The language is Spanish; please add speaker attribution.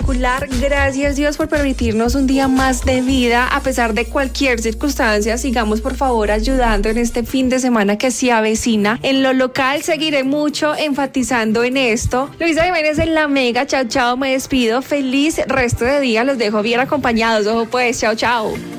Speaker 1: espectacular. Gracias Dios por permitirnos un día más de vida a pesar de cualquier circunstancia. Sigamos por favor ayudando en este fin de semana que se avecina. En lo local seguiré mucho enfatizando en esto. Luisa Jiménez en La Mega. Chao, chao, me despido. Feliz resto de día. Los dejo bien acompañados. Ojo pues, chao, chao.